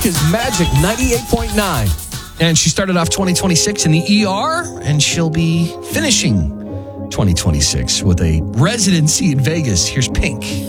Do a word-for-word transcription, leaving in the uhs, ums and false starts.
is Magic ninety-eight point nine. And she started off twenty twenty-six in the E R, and she'll be finishing twenty twenty-six with a residency in Vegas. Here's Pink.